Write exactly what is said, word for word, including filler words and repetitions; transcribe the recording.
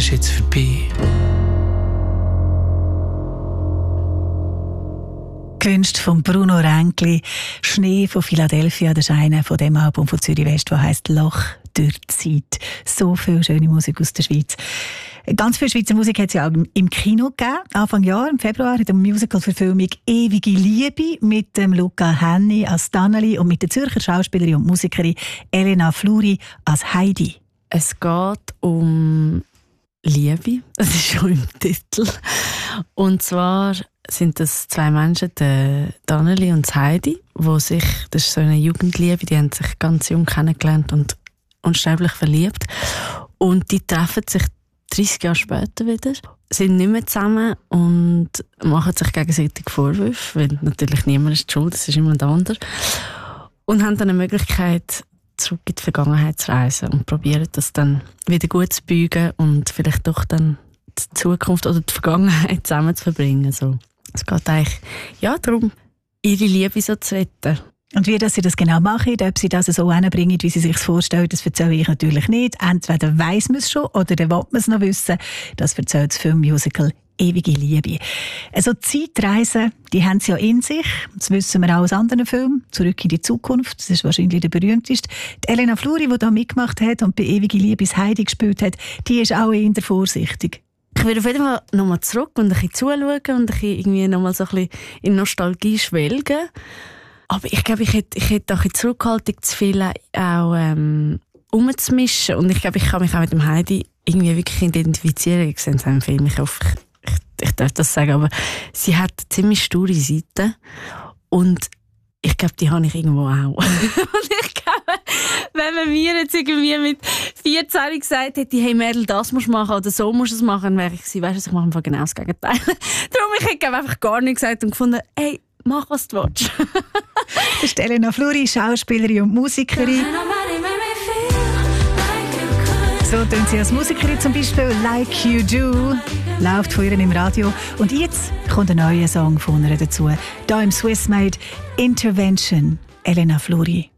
ist jetzt vorbei. Gewünscht von Bruno Ränkli. «Schnee» von Philadelphia, das ist einer von dem Album von Zürich West, das heisst «Loch durch die Zeit». So viel schöne Musik aus der Schweiz. Ganz viel Schweizer Musik hat es ja auch im Kino gegeben. Anfang Jahr, im Februar, in der Musical-Verfilmung «Ewige Liebe» mit dem Luca Hänni als Danneli und mit der Zürcher Schauspielerin und Musikerin Elena Fluri als Heidi. Es geht um Liebe, das ist schon im Titel. Und zwar sind das zwei Menschen, der Danneli und Heidi, wo sich, das ist so eine Jugendliebe, die haben sich ganz jung kennengelernt und unsterblich verliebt. Und die treffen sich dreißig Jahre später wieder, sind nicht mehr zusammen und machen sich gegenseitig Vorwürfe, weil natürlich niemand ist schuld, das ist jemand anderes. Und haben dann eine Möglichkeit, zurück in die Vergangenheit zu reisen und probieren das dann wieder gut zu biegen und vielleicht doch dann die Zukunft oder die Vergangenheit zusammen zu verbringen. So. Es geht eigentlich ja, darum, ihre Liebe so zu retten. Und wie dass sie das genau machen, ob sie das so hinbringen, wie sie sich vorstellen, das erzähle ich natürlich nicht. Entweder weiss man es schon oder dann will man es noch wissen. Das erzählt das Filmmusical «Ewige Liebe». Also Zeitreisen, die haben sie ja in sich. Das wissen wir auch aus anderen Filmen. «Zurück in die Zukunft», das ist wahrscheinlich der berühmteste. Die Elena Fluri, die da mitgemacht hat und bei «Ewige Liebe» Heidi gespielt hat, die ist auch eher vorsichtig. Ich würde auf jeden Fall nochmal zurück und ein bisschen zuschauen und ein bisschen irgendwie nochmal so ein bisschen in Nostalgie schwelgen. Aber ich glaube, ich hätte, ich hätte auch in Zurückhaltung zu viel auch ähm, umzumischen. Und ich glaube, ich kann mich auch mit dem Heidi irgendwie wirklich identifizieren. Ich sehe es im Film, ich hoffe, ich, ich, ich darf das sagen, aber sie hat eine ziemlich sture Seite. Und ich glaube, die habe ich irgendwo auch. Und ich glaube, wenn man mir jetzt irgendwie mit vierzehn gesagt hätte, hey Mädel, das musst du machen oder so musst du es machen, dann wäre ich gewesen, weißt du, ich mache einfach genau das Gegenteil. Darum, ich hätte einfach gar nichts gesagt und gefunden, hey, mach, was du willst. Das ist Elena Fluri, Schauspielerin und Musikerin. So tun sie als Musikerin zum Beispiel «Like You Do», läuft von ihr im Radio. Und jetzt kommt ein neuer Song von ihr dazu. Hier im Swissmade «Intervention», Elena Fluri.